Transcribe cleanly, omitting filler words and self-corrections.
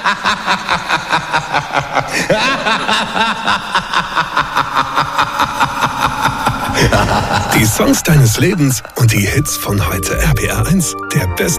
Die Songs deines Lebens und die Hits von heute. RPR 1, der beste